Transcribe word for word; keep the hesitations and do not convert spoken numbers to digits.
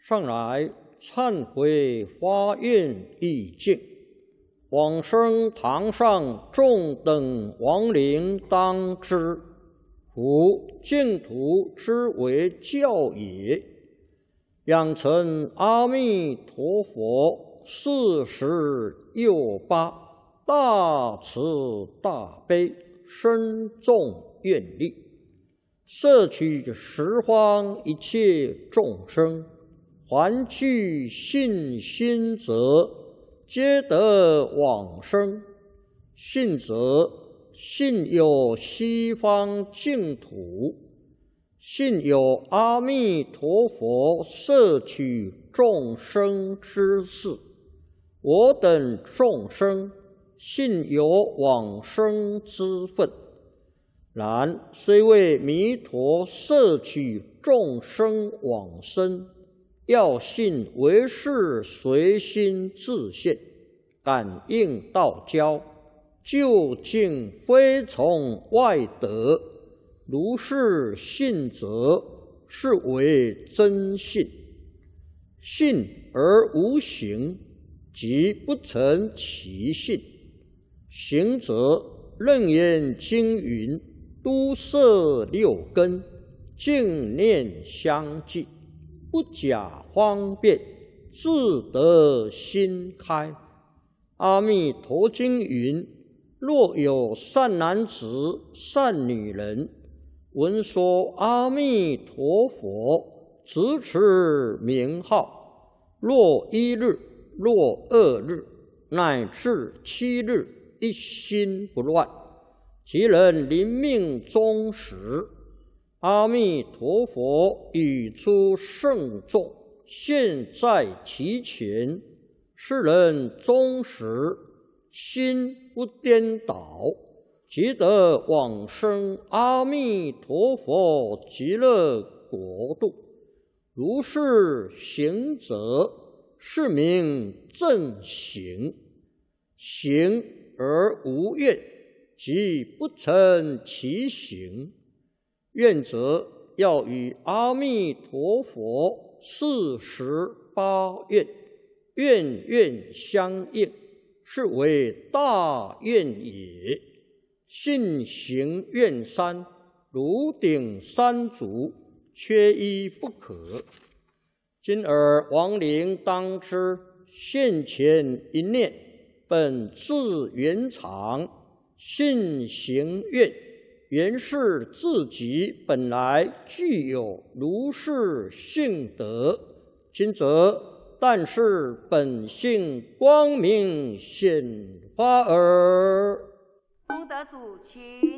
上来忏悔发愿意境，往生堂上众等亡灵当知，夫净土之为教也。养成阿弥陀佛四十又八大慈大悲深重愿力，摄取十方一切众生，还具信心者，皆得往生。信者，信有西方净土，信有阿弥陀佛摄取众生之事。我等众生信有往生之分，然虽为弥陀摄取众生往生，要信为是随心自现，感应道交，究竟非从外得。如是信者，是为真信。信而无行，即不成其信。行者，楞严经云：都摄六根，净念相继，不假方便，自得心开。阿弥陀经云：若有善男子、善女人，闻说阿弥陀佛，直持名号，若一日，若二日，乃至七日，一心不乱，即能临命终时，阿弥陀佛语出圣众，现在其前，是人终时心不颠倒，即得往生阿弥陀佛极乐国度。如是行者，是名正行。行而无愿，即不成其行。愿者，要与阿弥陀佛四十八愿，愿愿相应，是为大愿也。信行愿三，如顶三足，缺一不可。今尔亡灵当知，现前一念，本自圆常，信行愿，原是自己本来具有如是性德。今则但是本性光明显发耳。 功德主，请。